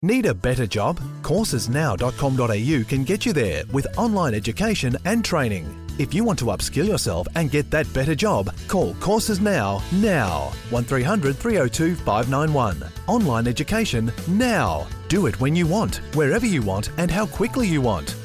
Need a better job? Coursesnow.com.au can get you there with online education and training. If you want to upskill yourself and get that better job, call Courses Now. 1300 302 591. Online education now. Do it when you want, wherever you want, and how quickly you want.